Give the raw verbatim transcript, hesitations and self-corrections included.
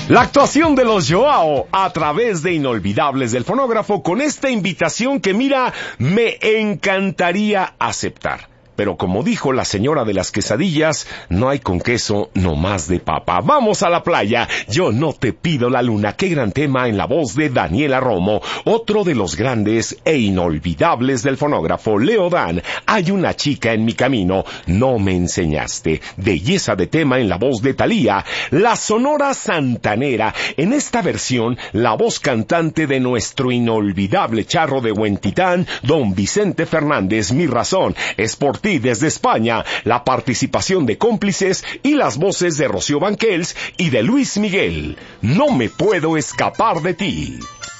La actuación de los Joao a través de Inolvidables del Fonógrafo con esta invitación que, mira, me encantaría aceptar. Pero como dijo la señora de las quesadillas, no hay con queso, no más de papa. ¡Vamos a la playa! Yo no te pido la luna. Qué gran tema en la voz de Daniela Romo, otro de los grandes e inolvidables del fonógrafo. Leo Dan, hay una chica en mi camino, no me enseñaste. Belleza de tema en la voz de Thalía. La Sonora Santanera, en esta versión, la voz cantante de nuestro inolvidable charro de Huentitán, don Vicente Fernández. Mi razón es por ti desde España, la participación de Cómplices y las voces de Rocío Banquels y de Luis Miguel. No me puedo escapar de ti.